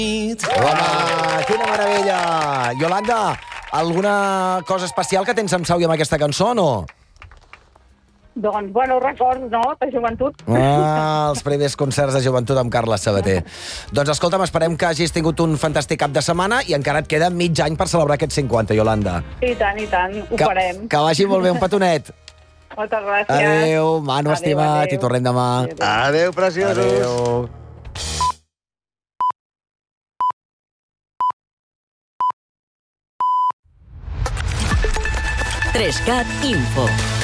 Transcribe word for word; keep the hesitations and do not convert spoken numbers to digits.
Home, quina meravella! Iolanda, alguna cosa especial que tens amb Sau i amb aquesta cançó, o no? Doncs, bueno, records, no?, de joventut. Ah, els primers concerts de joventut amb Carles Sabater. Doncs escolta'm, esperem que hagis tingut un fantàstic cap de setmana i encara et queda mig any per celebrar aquests cinquanta, Iolanda. I tant, i tant, ho que, farem. Que vagi molt bé, un petonet. Moltes gràcies. Adéu, mano Adéu, estimat, adéu. i tornem demà. Adéu. Adéu, preciosos. Adéu. tres cat Info.